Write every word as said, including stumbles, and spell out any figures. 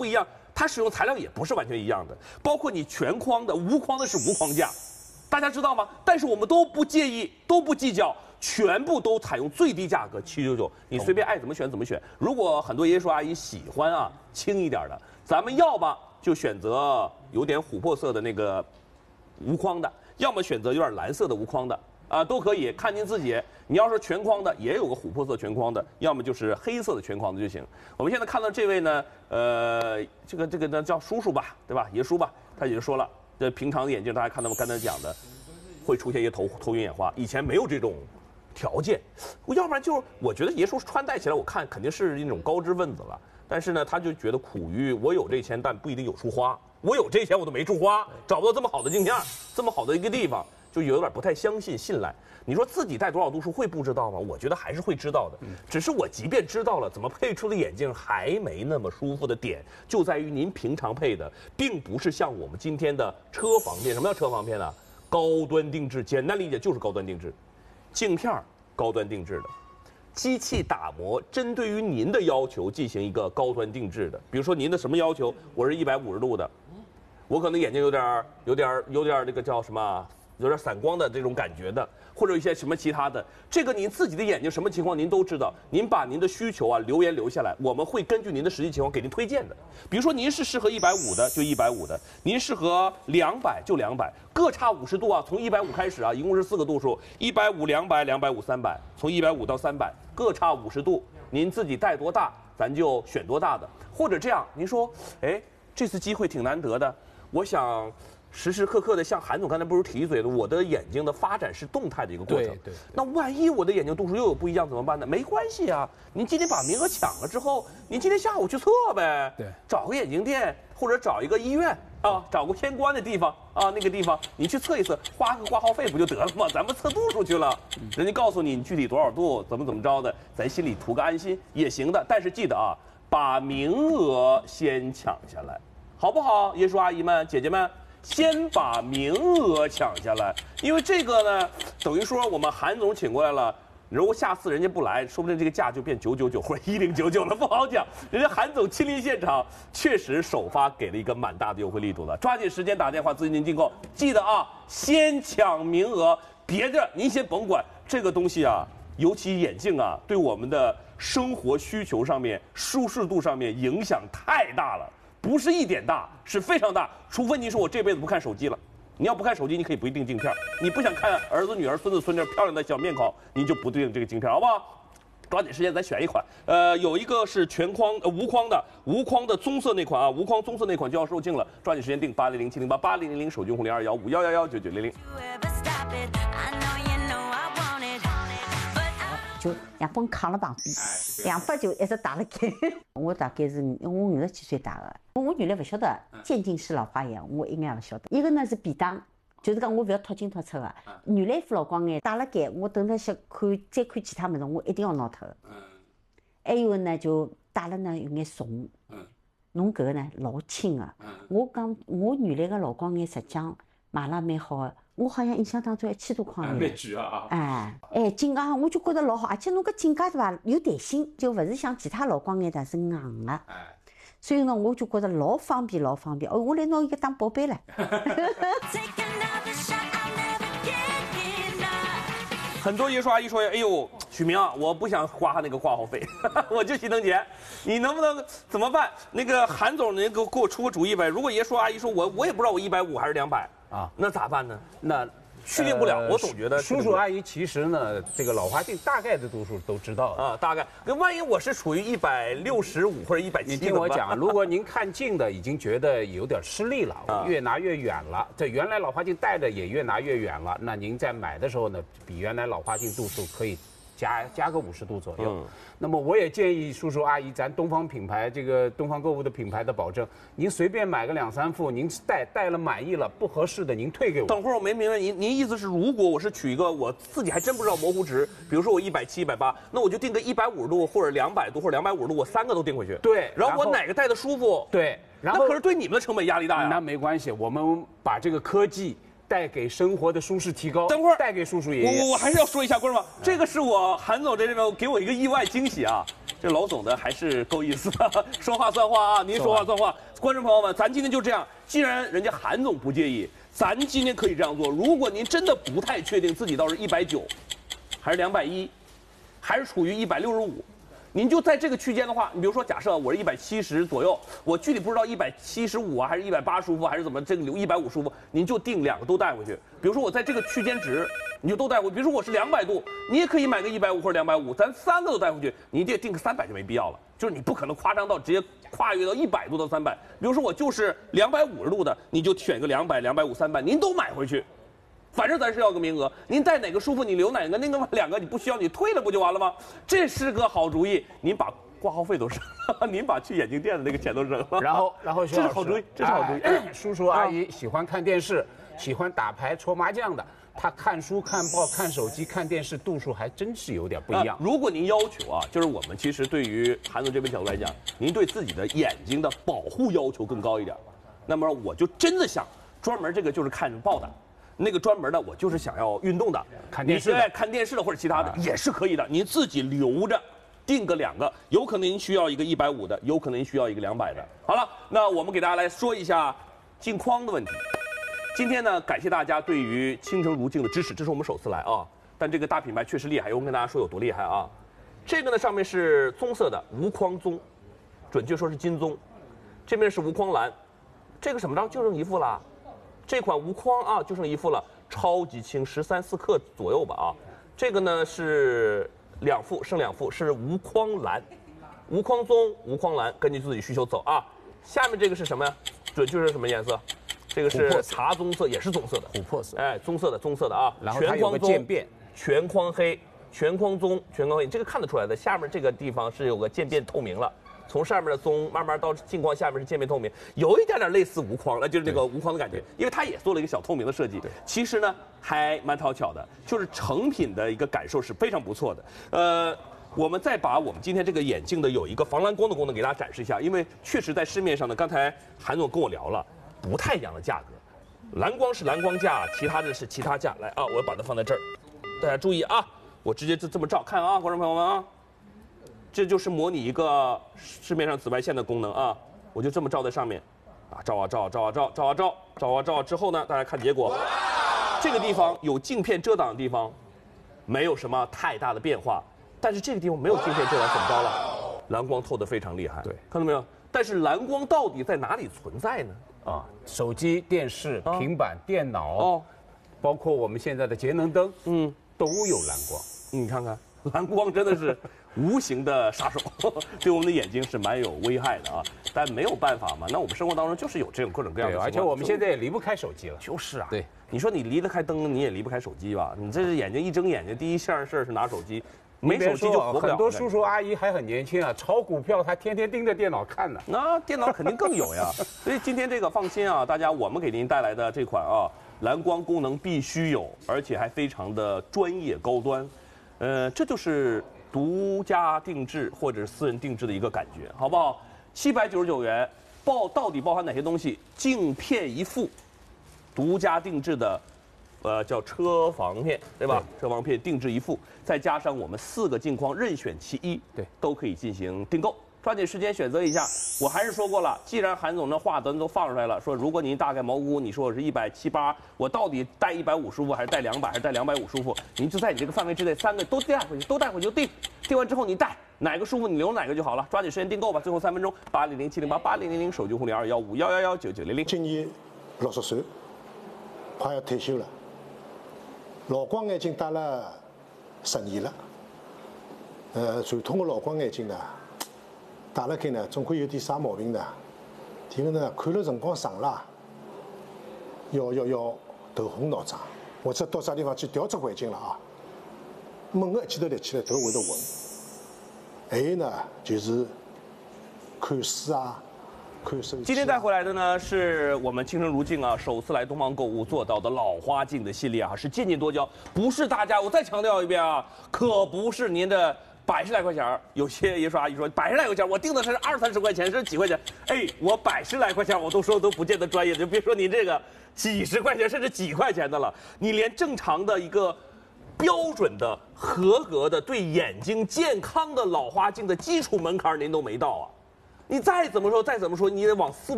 一样，它使用材料也不是完全一样的，包括你全框的、无框的是无框架，大家知道吗？但是我们都不介意，都不计较。 全部都采用最低价格七九九，你随便爱怎么选怎么选。如果很多爷爷叔阿姨喜欢啊轻一点的，咱们要么就选择有点琥珀色的那个无框的，要么选择有点蓝色的无框的啊，都可以，看您自己。你要是全框的，也有个琥珀色全框的，要么就是黑色的全框的就行。我们现在看到这位呢，呃，这个这个呢叫叔叔吧，对吧？爷叔吧，他也就说了，这平常的眼镜大家看到我刚才讲的，会出现一些头头晕眼花，以前没有这种。 条件，要不然就是我觉得爷叔穿戴起来，我看肯定是那种高知分子了。但是呢，他就觉得苦于我有这钱，但不一定有处花。我有这钱，我都没处花，找不到这么好的镜片，这么好的一个地方，就有点不太相信信赖。你说自己戴多少度数会不知道吗？我觉得还是会知道的。只是我即便知道了，怎么配出的眼镜还没那么舒服的点，就在于您平常配的，并不是像我们今天的车防片。什么叫车防片呢？高端定制，简单理解就是高端定制。 镜片高端定制的，机器打磨针对于您的要求进行一个高端定制的。比如说您的什么要求？我是一百五十度的，我可能眼睛有点有点有点那个叫什么，有点散光的这种感觉的，或者一些什么其他的。这个您自己的眼睛什么情况您都知道，您把您的需求啊留言留下来，我们会根据您的实际情况给您推荐的。比如说您是适合一百五的就一百五的，您适合两百就两百。 各差五十度啊，从一百五开始啊，一共是四个度数，一百五、两百、两百五、三百，从一百五到三百，各差五十度。您自己戴多大，咱就选多大的。或者这样，您说，哎，这次机会挺难得的，我想时时刻刻的像韩总刚才不是提一嘴的，我的眼睛的发展是动态的一个过程。 对对。 那万一我的眼睛度数又有不一样怎么办呢？没关系啊，您今天把名额抢了之后，您今天下午去测呗。 对。找个眼镜店或者找一个医院。 啊，找个偏关的地方啊，那个地方你去测一测，花个挂号费不就得了吗？咱们测度数去了，人家告诉你你具体多少度，怎么怎么着的，咱心里图个安心也行的。但是记得啊，把名额先抢下来，好不好？爷叔阿姨们、姐姐们，先把名额抢下来，因为这个呢，等于说我们韩总请过来了。 如果下次人家不来，说不定这个价就变九九九或者一零九九了，不好讲。人家韩总亲临现场，确实首发给了一个蛮大的优惠力度了。抓紧时间打电话咨询订购，记得啊，先抢名额，别的您先甭管。这个东西啊，尤其眼镜啊，对我们的生活需求上面、舒适度上面影响太大了，不是一点大，是非常大。除非您说我这辈子不看手机了。 你要不看手机，你可以不一定镜片；你不想看儿子、女儿、孙子、孙女漂亮的小面孔，你就不对应这个镜片，好不好？抓紧时间，咱选一款。呃，有一个是全框、呃、无框的，无框的棕色那款啊，无框棕色那款就要售罄了，抓紧时间订八零零七零八八零零零手机用户零二幺五幺幺幺九九零零。 就两本扛了旁边，两百就一直打了开。我大概是我五十几岁打的，我原来不晓得渐进式老花眼，我一眼不晓得。一个呢是便当，就是讲我不要脱进脱出的。原来副老光眼打了盖，我等到想看再看其他物事，我一定要拿脱。还有呢就打了呢有眼怂。侬搿个呢老轻的。我讲我原来个老光眼实际上买了蛮好的。 我好像印象当中一千多块蛮贵啊！ 哎哎，镜架我就觉得老好，而且侬搿镜架对伐，有弹性，就勿是像其他老光眼的是硬的。哎，所以呢，我就觉得老方便，老方便。哦，我来拿伊个当宝贝了。 很多爷叔阿姨说：“哎呦，许明啊，我不想花那个挂号费，我就心疼钱，你能不能怎么办？那个韩总，您给我给我出个主意呗。如果爷叔阿姨说我我也不知道我一百五还是两百。” 啊，那咋办呢？那确定不了，呃、我总觉得叔叔阿姨其实呢，这个老花镜大概的度数都知道啊，大概。那万一我是属于一百六十五或者一百七， 你听我讲，如果您看近的已经觉得有点吃力了，啊、越拿越远了，这原来老花镜戴的也越拿越远了，那您在买的时候呢，比原来老花镜度数可以加加个五十度左右。嗯 那么我也建议叔叔阿姨，咱东方品牌这个东方购物的品牌的保证，您随便买个两三副，您戴戴了满意了，不合适的您退给我。 等会儿我没明白您您意思是，如果我是取一个我自己还真不知道模糊值，比如说我一百七、一百八，那我就定个一百五十度或者两百度或者两百五十度，我三个都定回去。 对， 然后我哪个戴的舒服？ 对，然后那可是对你们的成本压力大呀。 那没关系，我们把这个科技。 带给生活的舒适提高。 等会儿带给叔叔爷爷。 我我我还是要说一下，观众们，这个是我韩总这边给我一个意外惊喜啊！这老总的还是够意思的，说话算话啊，您说话算话。观众朋友们，咱今天就这样，既然人家韩总不介意，咱今天可以这样做。如果您真的不太确定自己到底是一百九，还是两百一，还是处于一百六十五。您就在这个区间的话，你比如说，假设我是一百七十左右，我具体不知道一百七十五啊，还是一百八舒服，还是怎么这个留一百五舒服，您就定两个都带回去。比如说我在这个区间值，你就都带回去。比如说我是两百度，你也可以买个一百五或者两百五，咱三个都带回去，你得定个三百就没必要了。就是你不可能夸张到直接跨越到一百度到三百。比如说我就是两百五十度的，你就选个两百、两百五、三百，您都买回去。反正咱是要个名额，您带哪个舒服你留哪个，那个两个你不需要你退了不就完了吗？这是个好主意，您把挂号费都省了，您把去眼镜店的那个钱都省了。 然后，然后这是好主意，这是好主意。 哎、叔叔阿姨喜欢看电视，喜欢打牌、搓麻将的，他看书、看报、看手机、看电视度数还真是有点不一样。 啊、如果您要求啊，就是我们其实对于韩总这边角度来讲，您对自己的眼睛的保护要求更高一点，那么我就真的想专门这个就是看报的。那个专门的，我就是想要运动的， 看电视的， 看电视的或者其他的、啊、也是可以的。您自己留着，定个两个，有可能您需要一个一百五的，有可能您需要一个两百的。好了，那我们给大家来说一下镜框的问题。今天呢，感谢大家对于倾城如镜的支持，这是我们首次来啊，但这个大品牌确实厉害，我跟大家说有多厉害啊。这个呢上面是棕色的无框棕，准确说是金棕，这边是无框蓝，这个什么着就剩一副了。这款无框啊，就剩一副了，超级轻，十三四克左右吧啊。这个呢是两副，剩两副是无框蓝，无框棕、无框蓝，根据自己需求走啊。下面这个是什么呀？准确是什么颜色？这个是茶棕色，也是棕色的， 琥珀色， 哎，棕色的，棕色的啊。 然后它有个渐变， 全框黑、全框棕、全框黑，这个看得出来的。下面这个地方是有个渐变透明了。从上面的棕慢慢到镜框下面是渐变透明，有一点点类似无框，那就是那个无框的感觉，因为它也做了一个小透明的设计。其实呢还蛮讨巧的，就是成品的一个感受是非常不错的。呃，我们再把我们今天这个眼镜的有一个防蓝光的功能给大家展示一下，因为确实在市面上呢，刚才韩总跟我聊了，不太一样的价格，蓝光是蓝光价，其他的是其他价。来啊，我把它放在这儿，大家注意啊，我直接就这么照看啊，观众朋友们啊。这就是模拟一个市面上紫外线的功能啊，我就这么照在上面，啊，照啊照，照啊照，照啊照，照啊照之后呢，大家看结果，这个地方有镜片遮挡的地方，没有什么太大的变化，但是这个地方没有镜片遮挡，怎么着了？蓝光透得非常厉害， 对， 看到没有？但是蓝光到底在哪里存在呢？ 啊，手机、电视、啊、平板、电脑，哦，包括我们现在的节能灯，嗯，都有蓝光。 你看看，蓝光真的是无形的杀手，对我们的眼睛是蛮有危害的啊。但没有办法嘛，那我们生活当中就是有这种各种各样的情况。 而且我们现在也离不开手机了。 就是啊， 对， 你说你离得开灯，你也离不开手机吧？你这是眼睛一睁眼睛，第一件事是拿手机，没手机就活不了。 很多叔叔阿姨还很年轻啊，炒股票他天天盯着电脑看呢。 那电脑肯定更有呀。所以今天这个放心啊，大家我们给您带来的这款啊，蓝光功能必须有，而且还非常的专业高端。呃，这就是独家定制或者私人定制的一个感觉，好不好？七百九十九元，包到底包含哪些东西？镜片一副，独家定制的，呃，叫车防片，对吧？对，车防片定制一副，再加上我们四个镜框任选其一， 对， 都可以进行订购。抓紧时间选择一下。我还是说过了，既然韩总的话咱都放出来了，说如果您大概蘑菇，你说我是一百七八，我到底带一百五舒服，还是带两百，还是带两百五舒服？您就在你这个范围之内，三个都带回去，都带回去就定，定完之后你带哪个舒服，你留哪个就好了。抓紧时间订购吧，最后三分钟，八零零七零八八零零零手机护理二幺五幺幺幺九九零零。 今年六十岁，快要退休了，老光眼镜戴了十年了。呃，传统的老光眼镜呢？戴了盖呢，总归有点啥毛病的。第一个呢，看了辰光长了，要要要头昏脑胀，或者到啥地方去调只环境了啊，猛个一记头立起来，头会得昏。还有呢，就是看书啊，看手机、啊。 今天带回来的呢，是我们倾城如镜啊，首次来东方购物做到的老花镜的系列啊，是渐渐多焦，不是大家，我再强调一遍啊，可不是您的百十来块钱，有些爷说阿姨说百十来块钱，我定的是二三十块钱，是几块钱？哎，我百十来块钱我都说都不见得专业，就别说您这个几十块钱甚至几块钱的了，你连正常的一个标准的、合格的对眼睛健康的老花镜的基础门槛您都没到啊！你再怎么说再怎么说，你得往四